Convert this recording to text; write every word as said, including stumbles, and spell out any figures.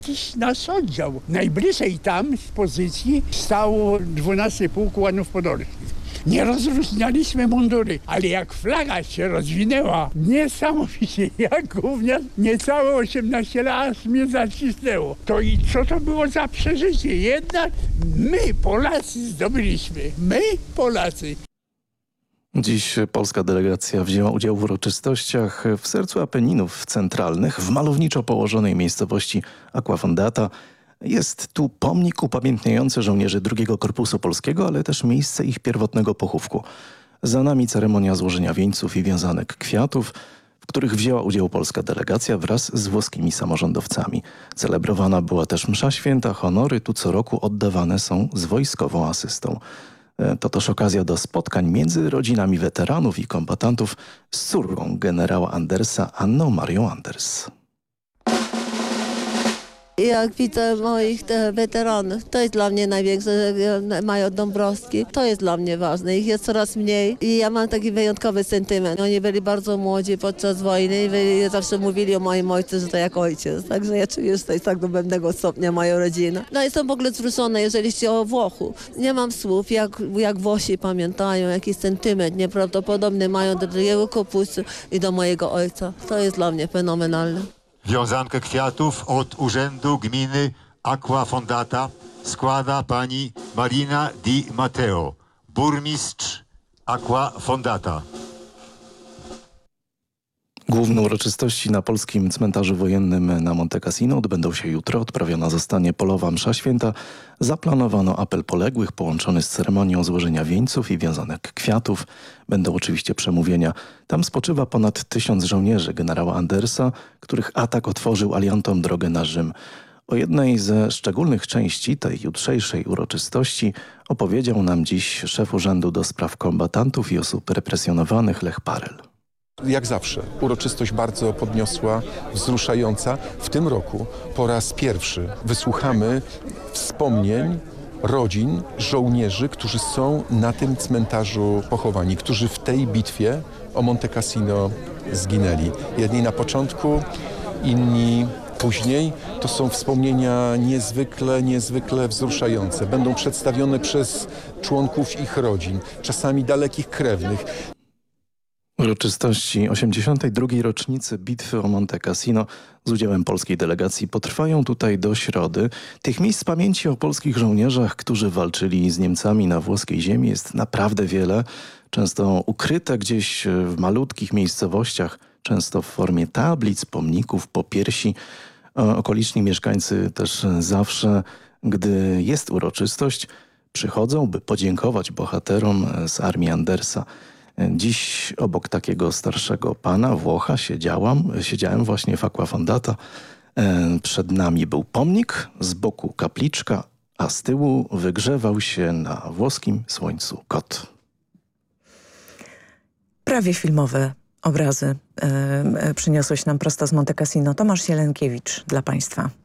Jakiś nasz oddział. Najbliżej tam z pozycji stało dwunasty Pułk Ułanów Podolskich. Nie rozróżnialiśmy mundury, ale jak flaga się rozwinęła, niesamowicie, jak gówniarz, niecałe osiemnaście lat aż mnie zacisnęło. To i co to było za przeżycie? Jednak my, Polacy, zdobyliśmy. My, Polacy. Dziś polska delegacja wzięła udział w uroczystościach w sercu Apeninów Centralnych, w malowniczo położonej miejscowości Aquafondata. Jest tu pomnik upamiętniający żołnierzy drugiego Korpusu Polskiego, ale też miejsce ich pierwotnego pochówku. Za nami ceremonia złożenia wieńców i wiązanek kwiatów, w których wzięła udział polska delegacja wraz z włoskimi samorządowcami. Celebrowana była też msza święta, honory tu co roku oddawane są z wojskową asystą. To też okazja do spotkań między rodzinami weteranów i kombatantów z córką generała Andersa, Anną Marią Anders. Jak widzę moich te weteranów, to jest dla mnie największe, mają Dąbrowski, to jest dla mnie ważne, ich jest coraz mniej i ja mam taki wyjątkowy sentyment. Oni byli bardzo młodzi podczas wojny i byli, zawsze mówili o moim ojcu, że to jak ojciec, także ja czuję, że to jest tak do pewnego stopnia moja rodzina. No jestem w ogóle wzruszona, jeżeli chodzi o Włochów. Nie mam słów, jak, jak Włosi pamiętają, jaki sentyment nieprawdopodobny mają do drugiego Korpusu i do mojego ojca. To jest dla mnie fenomenalne. Wiązankę kwiatów od Urzędu Gminy Aquafondata składa pani Marina Di Matteo, burmistrz Aquafondata. Główne uroczystości na polskim cmentarzu wojennym na Monte Cassino odbędą się jutro. Odprawiona zostanie polowa msza święta. Zaplanowano apel poległych połączony z ceremonią złożenia wieńców i wiązanek kwiatów. Będą oczywiście przemówienia. Tam spoczywa ponad tysiąc żołnierzy generała Andersa, których atak otworzył aliantom drogę na Rzym. O jednej ze szczególnych części tej jutrzejszej uroczystości opowiedział nam dziś szef Urzędu do Spraw Kombatantów i Osób Represjonowanych Lech Parel. Jak zawsze, uroczystość bardzo podniosła, wzruszająca. W tym roku po raz pierwszy wysłuchamy wspomnień rodzin żołnierzy, którzy są na tym cmentarzu pochowani, którzy w tej bitwie o Monte Cassino zginęli. Jedni na początku, inni później. To są wspomnienia niezwykle, niezwykle wzruszające. Będą przedstawione przez członków ich rodzin, czasami dalekich krewnych. Uroczystości osiemdziesiątej drugiej rocznicy bitwy o Monte Cassino z udziałem polskiej delegacji potrwają tutaj do środy. Tych miejsc pamięci o polskich żołnierzach, którzy walczyli z Niemcami na włoskiej ziemi, jest naprawdę wiele. Często ukryte gdzieś w malutkich miejscowościach, często w formie tablic, pomników, popiersi. Okoliczni mieszkańcy też zawsze, gdy jest uroczystość, przychodzą, by podziękować bohaterom z armii Andersa. Dziś obok takiego starszego pana, Włocha, siedziałam, siedziałem właśnie w Aquafondata. Przed nami był pomnik, z boku kapliczka, a z tyłu wygrzewał się na włoskim słońcu kot. Prawie filmowe obrazy e, e, przyniosłeś nam prosto z Monte Cassino. Tomasz Sielenkiewicz dla Państwa.